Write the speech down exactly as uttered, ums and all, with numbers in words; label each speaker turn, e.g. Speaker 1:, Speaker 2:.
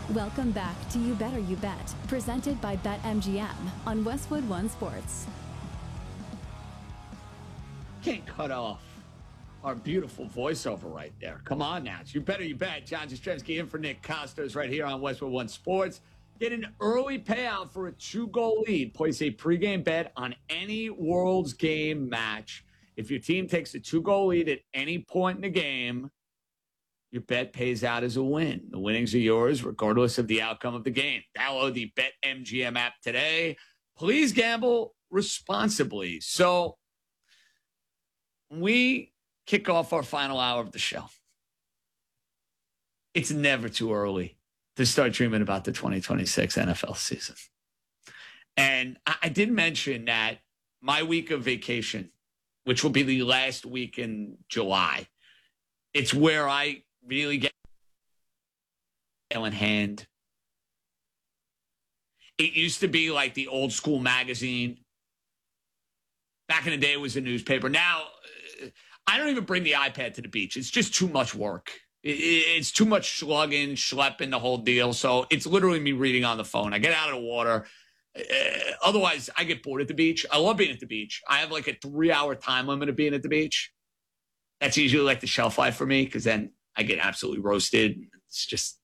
Speaker 1: Welcome back to You Better You Bet, presented by BetMGM on Westwood One Sports.
Speaker 2: Can't cut off our beautiful voiceover right there. Come on now. It's You Better You Bet. John Jastremski in for Nick Costos right here on Westwood One Sports. Get an early payout for a two-goal lead. Place a pregame bet on any World's Game match. If your team takes a two-goal lead at any point in the game, your bet pays out as a win. The winnings are yours regardless of the outcome of the game. Download the BetMGM app today. Please gamble responsibly. So we kick off our final hour of the show. It's never too early to start dreaming about the twenty twenty-six N F L season. And I did mention that my week of vacation, which will be the last week in July, it's where I really get in hand. It used to be like the old school magazine. Back in the day, it was a newspaper. Now, I don't even bring the iPad to the beach. It's just too much work. It's too much slugging, schlepping, the whole deal. So it's literally me reading on the phone. I get out of the water. Uh, otherwise, I get bored at the beach. I love being at the beach. I have like a three-hour time limit of being at the beach. That's usually like the shelf life for me because then I get absolutely roasted. It's just